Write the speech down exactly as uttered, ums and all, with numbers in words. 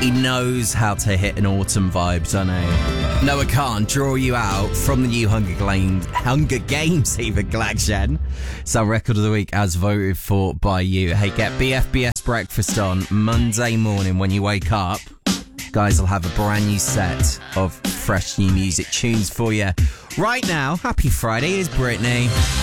He knows how to hit an autumn vibe, doesn't he? Noah Khan, Draw You Out from the new Hunger Games, Hunger Games even, Glagshen. It's our record of the week as voted for by you. Hey, get B F B S Breakfast on Monday morning when you wake up. Guys will have a brand new set of fresh new music tunes for you. Right now, happy Friday, is Brittany.